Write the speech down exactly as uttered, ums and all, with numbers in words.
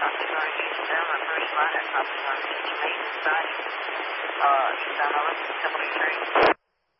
Copy Charlie H M, I'm first line at Copy Charlie H Main, side, uh, eastbound over, Temple Train.